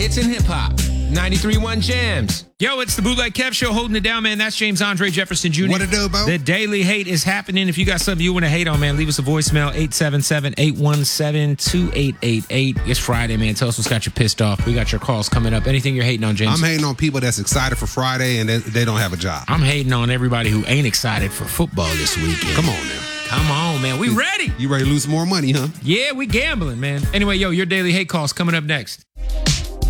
hits and hip hop. 93.1 Jams. Yo, it's the Bootleg Kev Show, holding it down, man. That's James Andre Jefferson Jr. What it do, Bo? The Daily Hate is happening. If you got something you want to hate on, man, leave us a voicemail, 877-817-2888. It's Friday, man. Tell us what's got you pissed off. We got your calls coming up. Anything you're hating on, James? I'm hating on people that's excited for Friday and they don't have a job. I'm hating on everybody who ain't excited for football this weekend. Come on now. Come on, man. We ready. You ready to lose more money, huh? Yeah, we gambling, man. Anyway, yo, your Daily Hate calls coming up next.